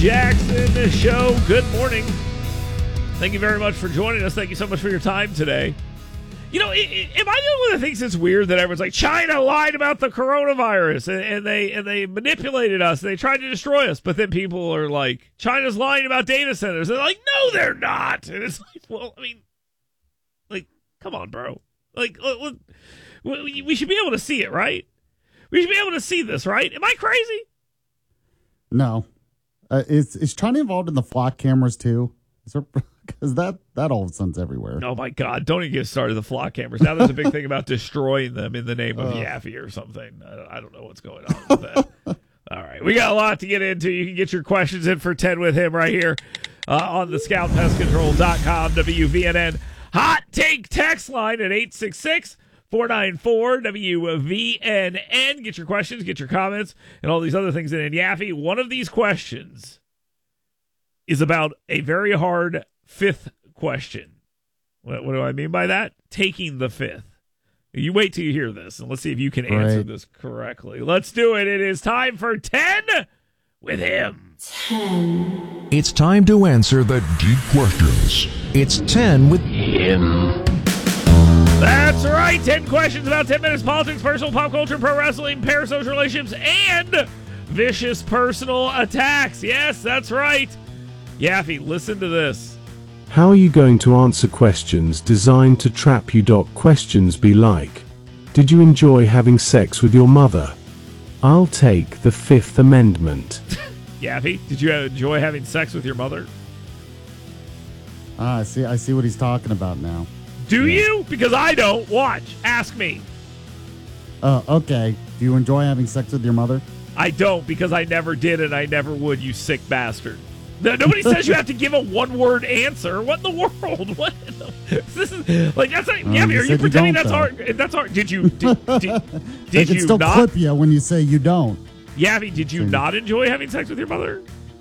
Jackson Show. Good morning. Thank you very much for joining us. Thank you so much for your time today. You know, am I the only one that thinks it's weird that everyone's like, China lied about the coronavirus and they manipulated us. They tried to destroy us. But then people are like, China's lying about data centers. They're like, no, they're not. And it's like, well, I mean, like, come on, bro. Like, we should be able to see it, right? We should be able to see this, right? Am I crazy? No. Is China involved in the flock cameras too? Because that all of a sudden's everywhere. Oh my God! Don't even get started the flock cameras. Now there's a big thing about destroying them in the name of Yaffe or something. I don't know what's going on with that. All right, we got a lot to get into. You can get your questions in for 10 with him right here on the ScoutPestControl.com WVNN Hot Take text line at 866-494-WVNN. Get your questions, get your comments, and all these other things in. And Yaffe, one of these questions is about a very hard fifth question. What do I mean by that? Taking the fifth. You wait till you hear this, and let's see if you can answer this correctly. Let's do it. It is time for 10 with him. 10. It's time to answer the deep questions. It's 10 with him. That's right. 10 questions about 10 minutes, politics, personal, pop culture, pro wrestling, parasocial relationships, and vicious personal attacks. Yes, that's right. Yaffe, listen to this. How are you going to answer questions designed to trap you? Questions be like, did you enjoy having sex with your mother? I'll take the Fifth Amendment. Yaffe, did you enjoy having sex with your mother? I see what he's talking about now. Do you? Because I don't. Watch. Ask me. Okay. Do you enjoy having sex with your mother? I don't, because I never did and I never would, you sick bastard. Nobody says you have to give a one-word answer. What in the world? What? This is like that's not. Yaffe, are you pretending that's hard? That's hard. Did you? Did they can you still not? Clip you when you say you don't. Yaffe, did you not enjoy having sex with your mother?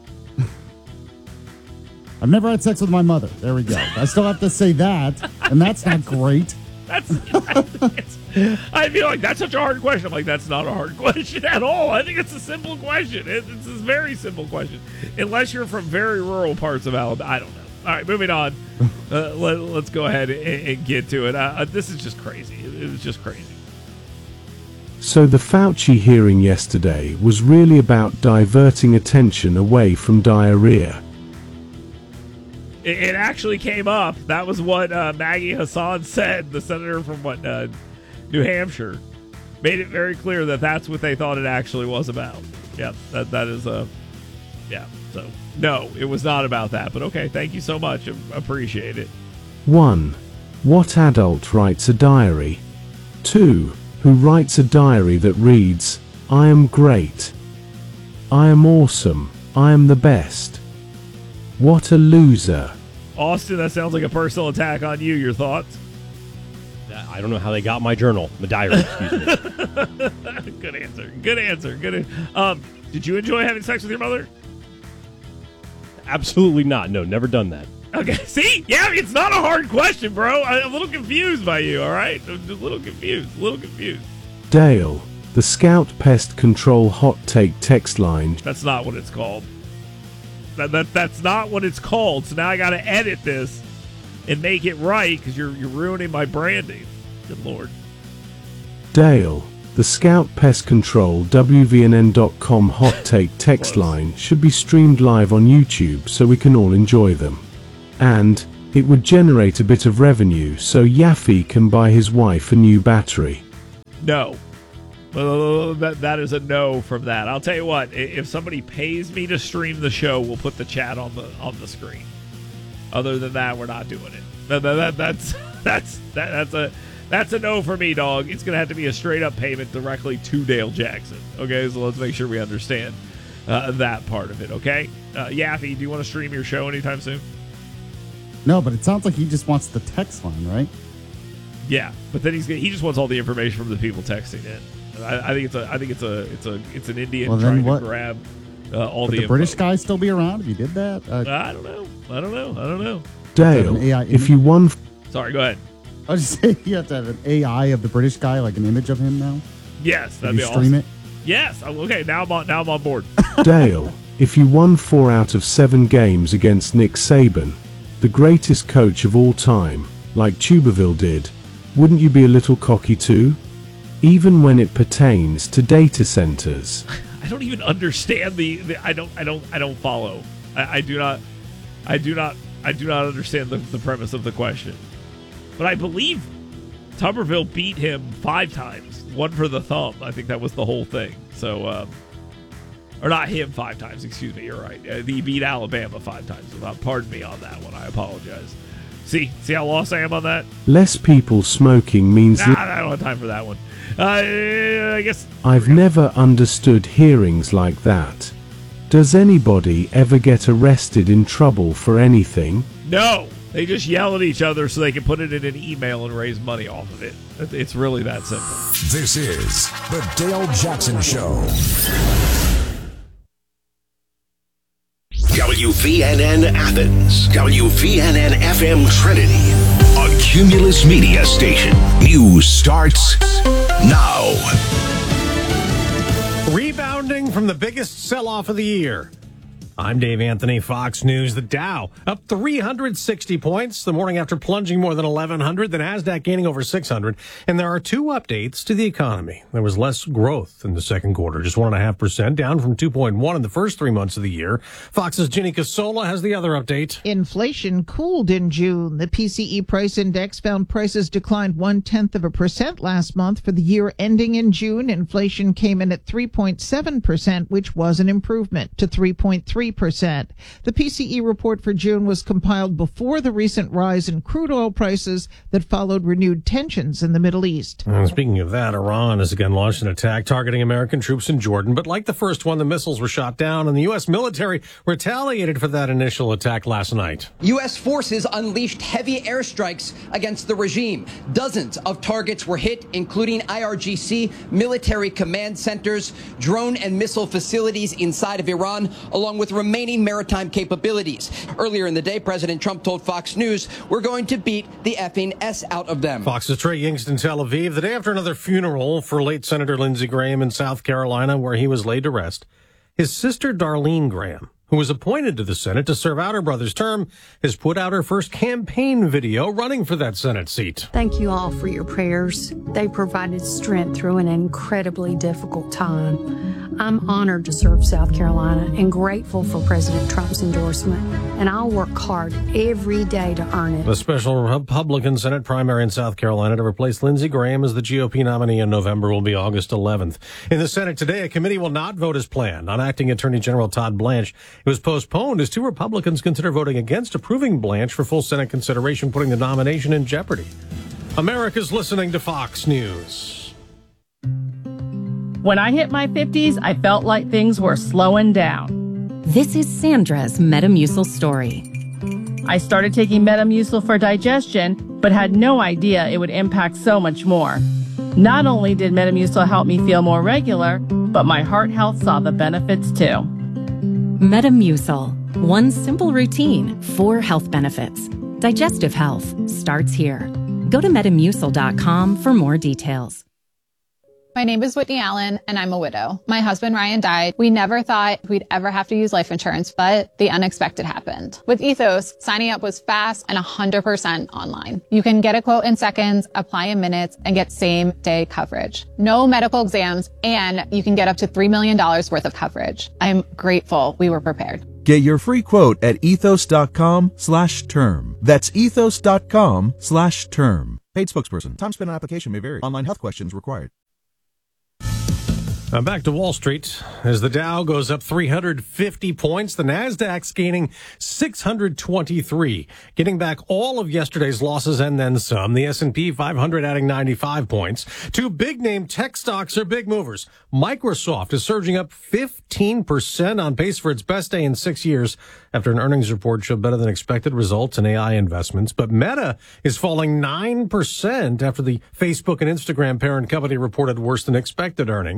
I've never had sex with my mother. There we go. I still have to say that, and that's not great. I feel like that's such a hard question. I'm like, that's not a hard question at all. I think it's a simple question. It's a very simple question. Unless you're from very rural parts of Alabama. I don't know. All right, moving on. Let's go ahead and get to it. This is just crazy. It was just crazy. So the Fauci hearing yesterday was really about diverting attention away from diarrhea. It actually came up. That was what Maggie Hassan said, the senator from New Hampshire. Made it very clear that that's what they thought it actually was about. Yeah, that is yeah. So, no, it was not about that. But okay, thank you so much. Appreciate it. 1. What adult writes a diary? 2. Who writes a diary that reads, I am great. I am awesome. I am the best. What a loser. Austin, that sounds like a personal attack on you. Your thoughts? I don't know how they got my journal, my diary, excuse me. Good answer. Good answer. Good. Did you enjoy having sex with your mother? Absolutely not. No, never done that. Okay, see? Yeah, it's not a hard question, bro. I'm a little confused by you, all right? I'm just a little confused. Dale, the Scout Pest Control Hot Take text line. That's not what it's called. That's not what it's called. So now I got to edit this and make it right because you're ruining my branding. Good Lord. Dale, the Scout Pest Control WVNN.com Hot Take text line should be streamed live on YouTube so we can all enjoy them. And it would generate a bit of revenue so Yaffe can buy his wife a new battery. No. That is a no from that. I'll tell you what, if somebody pays me to stream the show, we'll put the chat on the screen. Other than that, we're not doing it. That's a no for me, dog. It's gonna have to be a straight up payment directly to Dale Jackson. Okay, so let's make sure we understand that part of it. Okay, Yaffe, do you want to stream your show anytime soon? No, but it sounds like he just wants the text line, right? Yeah, but then he just wants all the information from the people texting in. I think it's an Indian trying to grab all the info. Would the British guy still be around if you did that? I don't know. Dale, if you won... Sorry, go ahead. I was just saying you have to have an AI of the British guy, like an image of him now. Yes, that'd be awesome. Stream it? Yes. Okay, now I'm on board. Dale, if you won 4 out of 7 games against Nick Saban, the greatest coach of all time, like Tuberville did, wouldn't you be a little cocky too? Even when it pertains to data centers. I don't even understand I don't follow. I do not understand the premise of the question. But I believe Tuberville beat him 5 times, one for the thumb. I think that was the whole thing. So, or not him 5 times. Excuse me. You're right. He beat Alabama 5 times. Pardon me on that one. I apologize. See how lost I am on that? Less people smoking means... I don't have time for that one. I guess... I've never understood hearings like that. Does anybody ever get arrested in trouble for anything? No. They just yell at each other so they can put it in an email and raise money off of it. It's really that simple. This is the Dale Jackson Show. WVNN Athens, WVNN FM Trinity, a Cumulus Media station. News starts now. Rebounding from the biggest sell-off of the year. I'm Dave Anthony, Fox News. The Dow up 360 points the morning after plunging more than 1,100. The Nasdaq gaining over 600. And there are 2 updates to the economy. There was less growth in the second quarter, just 1.5%, down from 2.1 in the first 3 months of the year. Fox's Ginny Casola has the other update. Inflation cooled in June. The PCE price index found prices declined 0.1% last month. For the year ending in June, inflation came in at 3.7%, which was an improvement to 3.3%. The PCE report for June was compiled before the recent rise in crude oil prices that followed renewed tensions in the Middle East. And speaking of that, Iran has again launched an attack targeting American troops in Jordan. But like the first one, the missiles were shot down, and the U.S. military retaliated for that initial attack last night. U.S. forces unleashed heavy airstrikes against the regime. Dozens of targets were hit, including IRGC, military command centers, drone and missile facilities inside of Iran, along with remaining maritime capabilities. Earlier in the day, President Trump told Fox News, "We're going to beat the effing S out of them." Fox's Trey Yingst in Tel Aviv, the day after another funeral for late Senator Lindsey Graham in South Carolina, where he was laid to rest. His sister Darlene Graham, who was appointed to the Senate to serve out her brother's term, has put out her first campaign video running for that Senate seat. Thank you all for your prayers. They provided strength through an incredibly difficult time. I'm honored to serve South Carolina and grateful for President Trump's endorsement, and I'll work hard every day to earn it. The special Republican Senate primary in South Carolina to replace Lindsey Graham as the GOP nominee in November will be August 11th. In the Senate today, a committee will not vote as planned on acting Attorney General Todd Blanche. It was postponed as 2 Republicans consider voting against approving Blanche for full Senate consideration, putting the nomination in jeopardy. America's listening to Fox News. When I hit my 50s, I felt like things were slowing down. This is Sandra's Metamucil story. I started taking Metamucil for digestion, but had no idea it would impact so much more. Not only did Metamucil help me feel more regular, but my heart health saw the benefits too. Metamucil. One simple routine, 4 health benefits. Digestive health starts here. Go to Metamucil.com for more details. My name is Whitney Allen, and I'm a widow. My husband, Ryan, died. We never thought we'd ever have to use life insurance, but the unexpected happened. With Ethos, signing up was fast and 100% online. You can get a quote in seconds, apply in minutes, and get same-day coverage. No medical exams, and you can get up to $3 million worth of coverage. I'm grateful we were prepared. Get your free quote at ethos.com/term. That's ethos.com/term. Paid spokesperson. Time spent on application may vary. Online health questions required. Now back to Wall Street as the Dow goes up 350 points. The Nasdaq's gaining 623, getting back all of yesterday's losses and then some. The S&P 500 adding 95 points. 2 big-name tech stocks are big movers. Microsoft is surging up 15% on pace for its best day in 6 years after an earnings report showed better than expected results in AI investments. But Meta is falling 9% after the Facebook and Instagram parent company reported worse than expected earnings.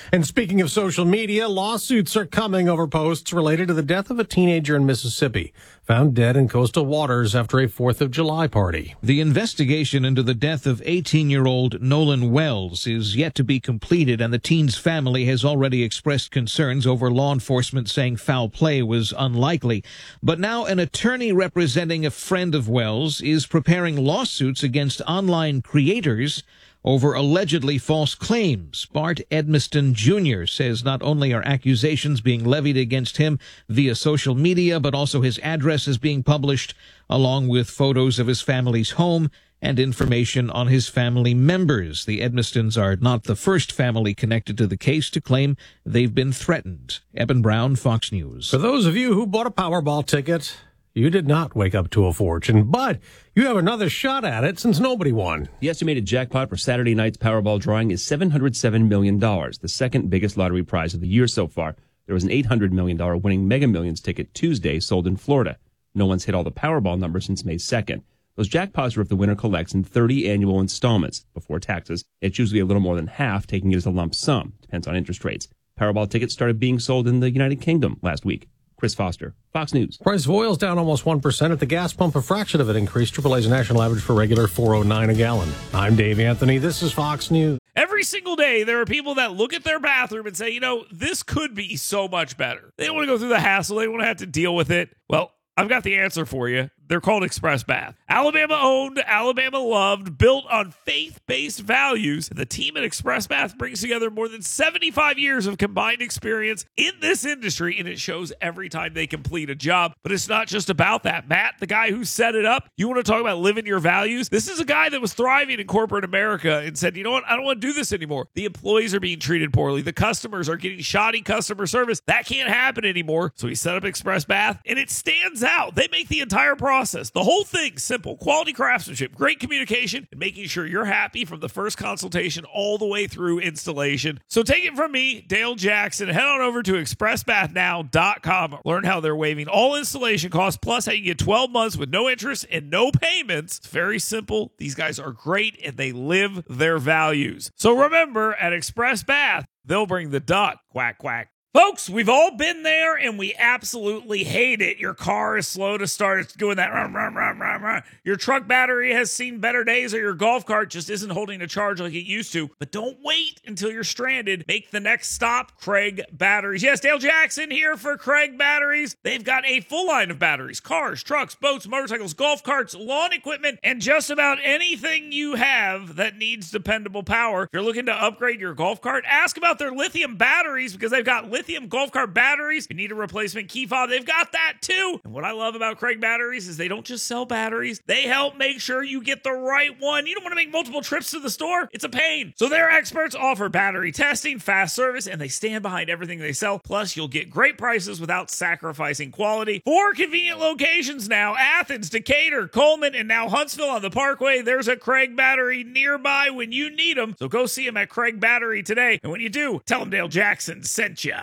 And speaking of social media, lawsuits are coming over posts related to the death of a teenager in Mississippi, found dead in coastal waters after a 4th of July party. The investigation into the death of 18-year-old Nolan Wells is yet to be completed, and the teen's family has already expressed concerns over law enforcement saying foul play was unlikely. But now an attorney representing a friend of Wells is preparing lawsuits against online creators over allegedly false claims. Bart Edmiston Jr. says not only are accusations being levied against him via social media, but also his address is being published, along with photos of his family's home and information on his family members. The Edmistons are not the first family connected to the case to claim they've been threatened. Eben Brown, Fox News. For those of you who bought a Powerball ticket, you did not wake up to a fortune, but you have another shot at it since nobody won. The estimated jackpot for Saturday night's Powerball drawing is $707 million, the second biggest lottery prize of the year so far. There was an $800 million winning Mega Millions ticket Tuesday sold in Florida. No one's hit all the Powerball numbers since May 2nd. Those jackpots are if the winner collects in 30 annual installments before taxes. It's usually a little more than half, taking it as a lump sum. Depends on interest rates. Powerball tickets started being sold in the United Kingdom last week. Chris Foster, Fox News. Price of oil's down almost 1% at the gas pump. A fraction of it increased. AAA's national average for regular $4.09 a gallon. I'm Dave Anthony. This is Fox News. Every single day, there are people that look at their bathroom and say, you know, this could be so much better. They don't want to go through the hassle. They don't want to have to deal with it. Well, I've got the answer for you. They're called Express Bath. Alabama owned, Alabama loved, built on faith-based values. The team at Express Bath brings together more than 75 years of combined experience in this industry, and it shows every time they complete a job. But it's not just about that. Matt, the guy who set it up, you want to talk about living your values? This is a guy that was thriving in corporate America and said, you know what, I don't want to do this anymore. The employees are being treated poorly. The customers are getting shoddy customer service. That can't happen anymore. So he set up Express Bath, and it stands out. They make the entire process, the whole thing, simple. Quality craftsmanship, great communication, and making sure you're happy from the first consultation all the way through installation. So take it from me, Dale Jackson. Head on over to expressbathnow.com. Learn how they're waiving all installation costs, plus how you get 12 months with no interest and no payments. It's very simple. These guys are great, and they live their values. So remember, at Express Bath, they'll bring the duck. Quack, quack. Folks, we've all been there, and we absolutely hate it. Your car is slow to start. It's doing that. Rum, rum, rum, rum, rum. Your truck battery has seen better days, or your golf cart just isn't holding a charge like it used to. But don't wait until you're stranded. Make the next stop, Craig Batteries. Yes, Dale Jackson here for Craig Batteries. They've got a full line of batteries, cars, trucks, boats, motorcycles, golf carts, lawn equipment, and just about anything you have that needs dependable power. If you're looking to upgrade your golf cart, ask about their lithium batteries, because they've got lithium golf cart batteries. If you need a replacement key fob, they've got that too. And what I love about Craig Batteries is they don't just sell batteries. They help make sure you get the right one. You don't want to make multiple trips to the store. It's a pain. So their experts offer battery testing, fast service, and they stand behind everything they sell. Plus, you'll get great prices without sacrificing quality. 4 convenient locations now: Athens, Decatur, Coleman, and now Huntsville on the Parkway. There's a Craig Battery nearby when you need them. So go see them at Craig Battery today. And when you do, tell them Dale Jackson sent ya.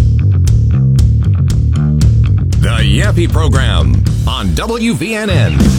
The Yappy Program on WVNN.